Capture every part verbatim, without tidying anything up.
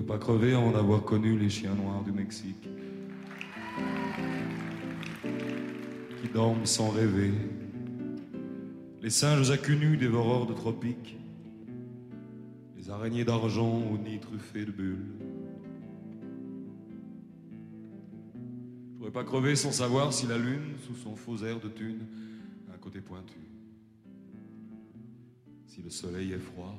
pas crever avant d'avoir connu les chiens noirs du Mexique qui dorment sans rêver, les singes à cul nu dévoreurs de tropiques, les araignées d'argent aux nids truffés de bulles. Je pourrais pas crever sans savoir si la lune, sous son faux air de thune, a un côté pointu, si le soleil est froid,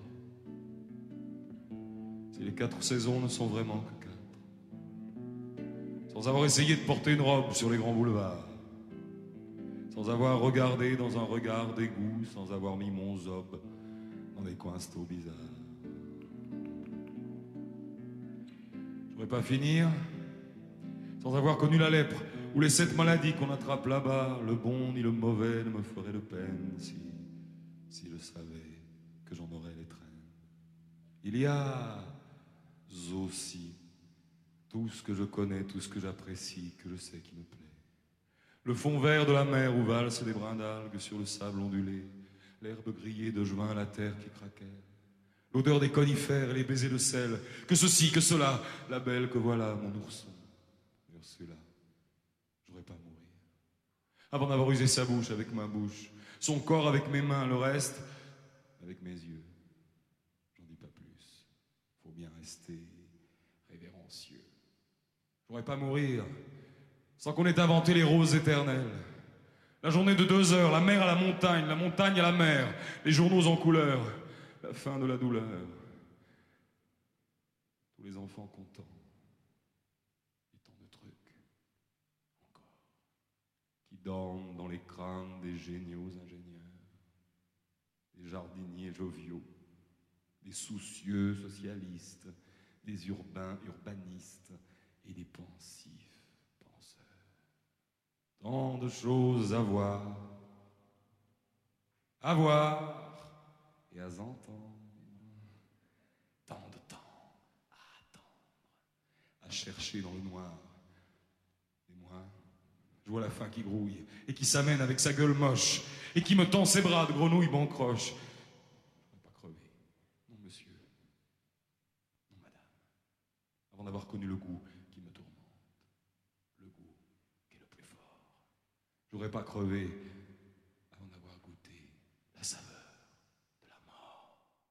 si les quatre saisons ne sont vraiment que quatre, sans avoir essayé de porter une robe sur les grands boulevards, sans avoir regardé dans un regard d'égout, sans avoir mis mon zob dans des coinstos bizarres. Je pourrais pas finir sans avoir connu la lèpre ou les sept maladies qu'on attrape là-bas. Le bon ni le mauvais ne me ferait de peine si, si je savais que j'en aurais les traînes. Il y a aussi tout ce que je connais, tout ce que j'apprécie, que je sais qui me plaît. Le fond vert de la mer où valsent des brins d'algues sur le sable ondulé, l'herbe grillée de juin, la terre qui craquait, l'odeur des conifères et les baisers de sel, que ceci, que cela, la belle que voilà, mon ourson, Ursula. Je voudrais pas mourir avant d'avoir usé sa bouche avec ma bouche, son corps avec mes mains, le reste avec mes yeux. J'en dis pas plus, faut bien rester révérencieux. Je voudrais pas mourir sans qu'on ait inventé les roses éternelles. La journée de deux heures, la mer à la montagne, la montagne à la mer, les journaux en couleur, la fin de la douleur. Tous les enfants contents. Et tant de trucs encore qui dorment dans les crânes des géniaux ingénieurs, des jardiniers joviaux, des soucieux socialistes, des urbains urbanistes et des pensifs penseurs. Tant de choses à voir, à voir et à entendre. Tant de temps à attendre, à chercher dans le noir. Et moi, je vois la faim qui grouille et qui s'amène avec sa gueule moche et qui me tend ses bras de grenouille bancroche. Je ne vais pas crever. Non, monsieur. Non, madame. Avant d'avoir connu le goût qui me tourmente. Le goût qui est le plus fort. Je voudrais pas crever